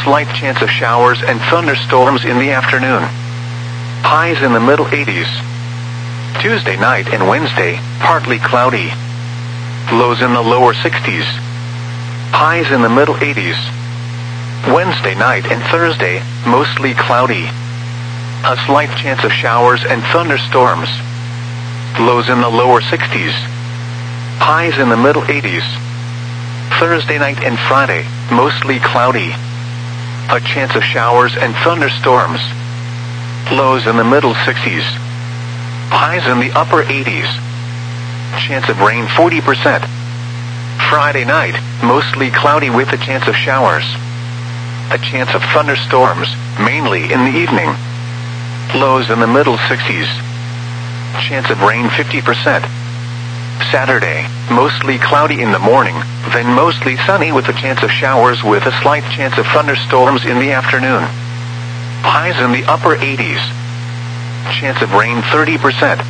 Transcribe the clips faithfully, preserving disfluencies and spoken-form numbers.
slight chance of showers and thunderstorms in the afternoon. Highs in the middle eighties. Tuesday night and Wednesday, partly cloudy. Lows in the lower sixties. Highs in the middle eighties. Wednesday night and Thursday, mostly cloudy. A slight chance of showers and thunderstorms. Lows in the lower sixties. Highs in the middle eighties. Thursday night and Friday, mostly cloudy. A chance of showers and thunderstorms. Lows in the middle sixties. Highs in the upper eighties. Chance of rain forty percent. Friday night, mostly cloudy with a chance of showers. A chance of thunderstorms, mainly in the evening. Lows in the middle sixties. Chance of rain fifty percent. Saturday, mostly cloudy in the morning, then mostly sunny with a chance of showers with a slight chance of thunderstorms in the afternoon. Highs in the upper eighties. Chance of rain thirty percent.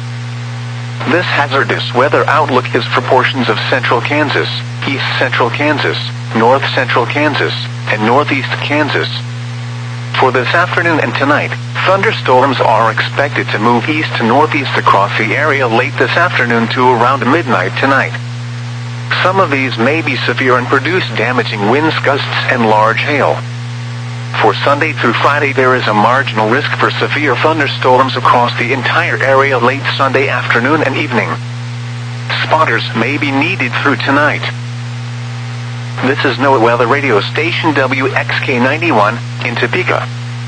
This hazardous weather outlook is for portions of central Kansas, east central Kansas, north central Kansas, and northeast Kansas. For this afternoon and tonight, thunderstorms are expected to move east to northeast across the area late this afternoon to around midnight tonight. Some of these may be severe and produce damaging winds, gusts, and large hail. For Sunday through Friday, there is a marginal risk for severe thunderstorms across the entire area late Sunday afternoon and evening. Spotters may be needed through tonight. This is NOAA Weather Radio Station W X K ninety-one in Topeka.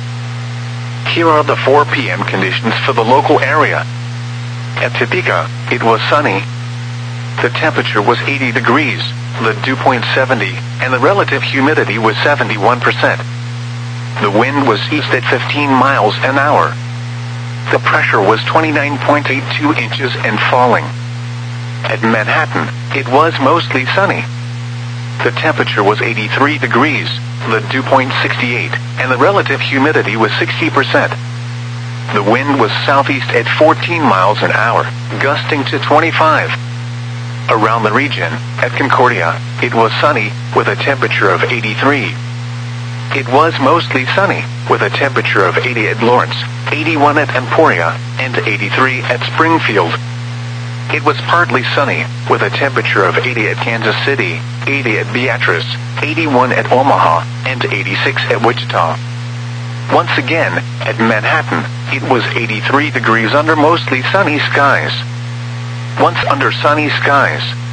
Here are the four p m conditions for the local area. At Topeka, it was sunny. The temperature was eighty degrees, the dew point seventy, and the relative humidity was seventy-one percent. The wind was east at fifteen miles an hour. The pressure was twenty-nine point eight two inches and falling. At Manhattan, it was mostly sunny. The temperature was eighty-three degrees, the dew point sixty-eight, and the relative humidity was sixty percent. The wind was southeast at fourteen miles an hour, gusting to twenty-five. Around the region, at Concordia, it was sunny, with a temperature of eighty-three. It was mostly sunny, with a temperature of eighty at Lawrence, eighty-one at Emporia, and eighty-three at Springfield. It was partly sunny, with a temperature of eighty at Kansas City, eighty at Beatrice, eighty-one at Omaha, and eighty-six at Wichita. Once again, at Manhattan, it was eighty-three degrees under mostly sunny skies. Once under sunny skies,